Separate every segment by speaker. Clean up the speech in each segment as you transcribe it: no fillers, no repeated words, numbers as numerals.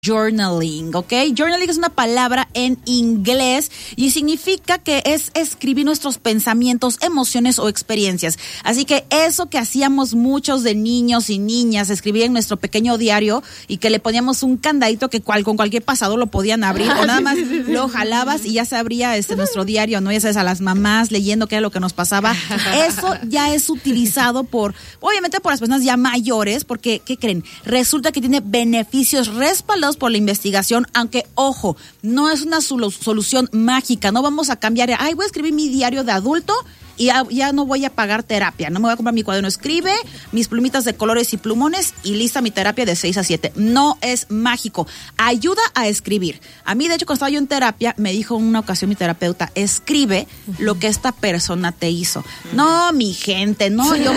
Speaker 1: journaling, ¿ok? Journaling es una palabra en inglés y significa que es escribir nuestros pensamientos, emociones o experiencias. Así que eso que hacíamos muchos de niños y niñas, escribir en nuestro pequeño diario y que le poníamos un candadito que con cualquier pasado lo podían abrir o nada más lo jalabas y ya se abría nuestro diario, ¿no? Ya sabes, a las mamás leyendo qué era lo que nos pasaba. Eso ya es utilizado obviamente por las personas ya mayores, porque, ¿qué creen? Resulta que tiene beneficios respaldados por la investigación, aunque, ojo, no es una solución mágica, no vamos a cambiar, voy a escribir mi diario de adulto y ya no voy a pagar terapia, no me voy a comprar mi cuaderno, escribe mis plumitas de colores y plumones y lista mi terapia de 6 a 7. No es mágico, ayuda a escribir. A mí, de hecho, cuando estaba yo en terapia, me dijo en una ocasión mi terapeuta, escribe lo que esta persona te hizo. No, mi gente, no, yo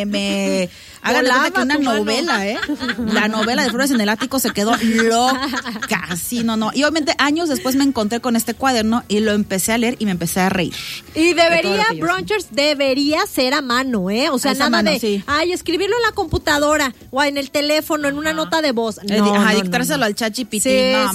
Speaker 1: me hagan de cuenta que una novela, la novela de Flores en el Ático se quedó loca, sí, no. Y obviamente años después me encontré con este cuaderno y lo empecé a leer y me empecé a reír.
Speaker 2: Y Brunchers, debería ser a mano, O sea, nada mano, sí. Escribirlo en la computadora o en el teléfono, en una nota de voz.
Speaker 1: Dictárselo al ChatGPT.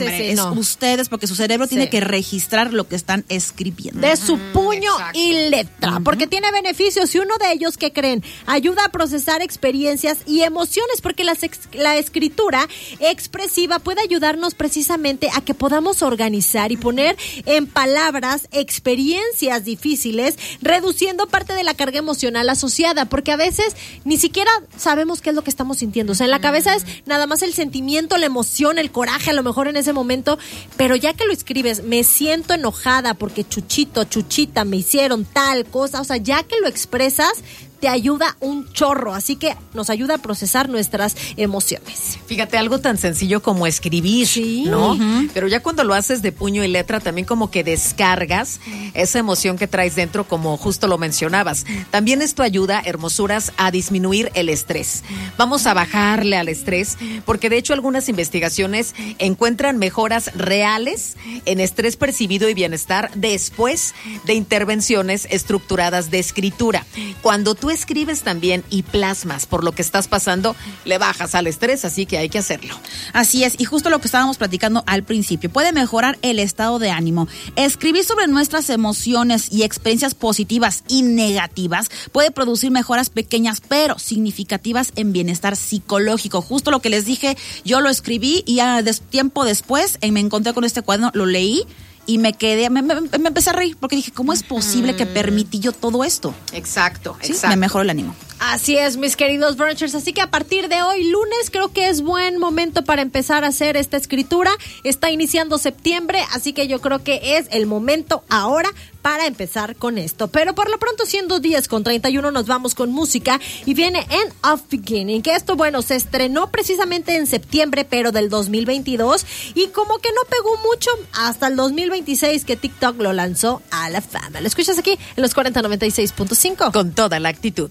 Speaker 1: Ustedes, porque su cerebro tiene que registrar lo que están escribiendo.
Speaker 2: De su puño y letra, porque tiene beneficios y uno de ellos, ¿qué creen? Ayuda a procesar experiencias y emociones, porque la escritura expresiva puede ayudarnos precisamente a que podamos organizar y poner en palabras experiencias difíciles, reduciendo parte de la carga emocional asociada, porque a veces ni siquiera sabemos qué es lo que estamos sintiendo. O sea, en la cabeza es nada más el sentimiento, la emoción, el coraje, a lo mejor en ese momento, pero ya que lo escribes, me siento enojada porque Chuchita me hicieron tal cosa, o sea, ya que lo expresas, te ayuda un chorro, así que nos ayuda a procesar nuestras emociones.
Speaker 3: Fíjate, algo tan sencillo como escribir, ¿no? Uh-huh. Pero ya cuando lo haces de puño y letra, también como que descargas esa emoción que traes dentro, como justo lo mencionabas. También esto ayuda, hermosuras, a disminuir el estrés. Vamos a bajarle al estrés, porque de hecho algunas investigaciones encuentran mejoras reales en estrés percibido y bienestar después de intervenciones estructuradas de escritura. Cuando tú escribes también y plasmas por lo que estás pasando, le bajas al estrés, así que hay que hacerlo.
Speaker 1: Así es, y justo lo que estábamos platicando al principio, puede mejorar el estado de ánimo. Escribir sobre nuestras emociones y experiencias positivas y negativas puede producir mejoras pequeñas pero significativas en bienestar psicológico. Justo lo que les dije, yo lo escribí y ya tiempo después me encontré con este cuaderno, lo leí y me quedé, me empecé a reír porque dije, ¿cómo es posible que permití yo todo esto?
Speaker 3: Exacto.
Speaker 1: Me mejoró el ánimo.
Speaker 2: Así es, mis queridos brunchers, así que a partir de hoy, lunes, creo que es buen momento para empezar a hacer esta escritura. Está iniciando septiembre, así que yo creo que es el momento ahora para empezar con esto. Pero por lo pronto, siendo 10:31, nos vamos con música y viene End of Beginning, que esto, bueno, se estrenó precisamente en septiembre, pero del 2022, y como que no pegó mucho hasta el 2026 que TikTok lo lanzó a la fama. Lo escuchas aquí en los 4096.5.
Speaker 3: Con toda la actitud.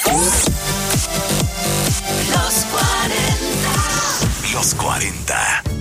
Speaker 4: Los 40.